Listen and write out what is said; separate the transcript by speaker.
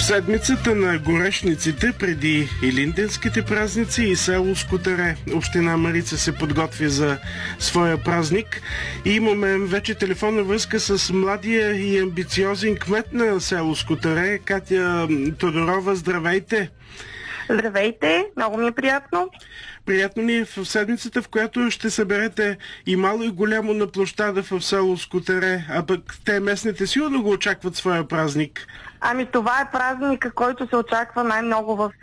Speaker 1: Седмицата на горешниците преди илинденските празници и село Скутере, община Марица, се подготвя за своя празник. И имаме вече телефонна връзка с младия и амбициозен кмет на село Скутере, Катя Тодорова. Здравейте!
Speaker 2: Здравейте, много ми е приятно.
Speaker 1: Приятно ни е в седмицата, в която ще съберете и мало и голямо на площада в село Скутере, а пък те местните сигурно го очакват своя празник.
Speaker 2: Ами това е празника, който се очаква най-много в